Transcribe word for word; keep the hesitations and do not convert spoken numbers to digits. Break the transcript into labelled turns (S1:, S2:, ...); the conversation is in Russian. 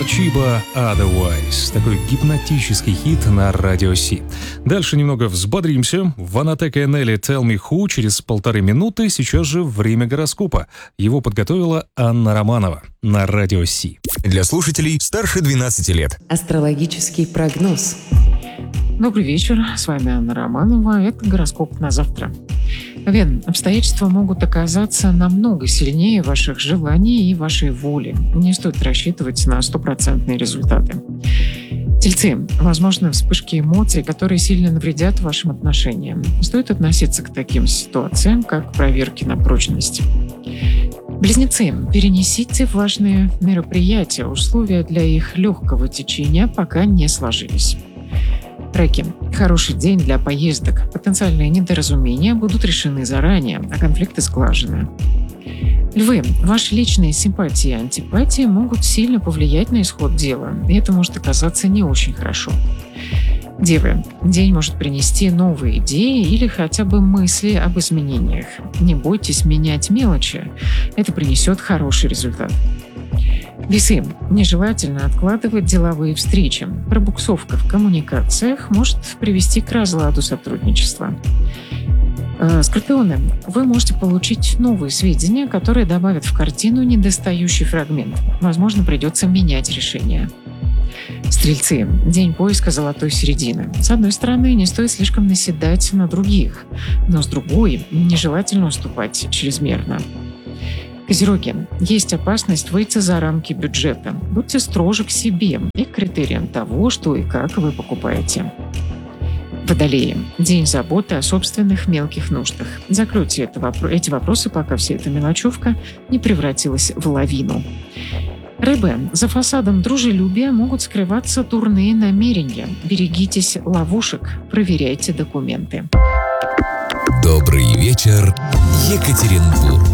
S1: Чиба Otherwise. Такой гипнотический хит на Радио Си. Дальше немного взбодримся. Ванатека и Нелли Tell Me Who через полторы минуты. Сейчас же время гороскопа. Его подготовила Анна Романова на Радио Си.
S2: Для слушателей старше двенадцати лет.
S3: Астрологический прогноз.
S4: Добрый вечер, с вами Анна Романова. Это гороскоп на завтра. Овен, обстоятельства могут оказаться намного сильнее ваших желаний и вашей воли. Не стоит рассчитывать на стопроцентные результаты. Тельцы, возможны вспышки эмоций, которые сильно навредят вашим отношениям. Стоит относиться к таким ситуациям, как проверки на прочность. Близнецы, перенесите важные мероприятия. Условия для их легкого течения пока не сложились. Раки. Хороший день для поездок. Потенциальные недоразумения будут решены заранее, а конфликты сглажены. Львы. Ваши личные симпатии и антипатии могут сильно повлиять на исход дела, и это может оказаться не очень хорошо. Девы. День может принести новые идеи или хотя бы мысли об изменениях. Не бойтесь менять мелочи. Это принесет хороший результат. Весы. Нежелательно откладывать деловые встречи. Пробуксовка в коммуникациях может привести к разладу сотрудничества. Скорпионы. Вы можете получить новые сведения, которые добавят в картину недостающий фрагмент. Возможно, придется менять решение. Стрельцы. День поиска золотой середины. С одной стороны, не стоит слишком наседать на других, но с другой, нежелательно уступать чрезмерно. Козероги. Есть опасность выйти за рамки бюджета. Будьте строже к себе и к критериям того, что и как вы покупаете. Водолеи. День заботы о собственных мелких нуждах. Закройте это вопро- эти вопросы, пока вся эта мелочевка не превратилась в лавину. Рыбы. За фасадом дружелюбия могут скрываться дурные намерения. Берегитесь ловушек, проверяйте документы.
S2: Добрый вечер, Екатеринбург.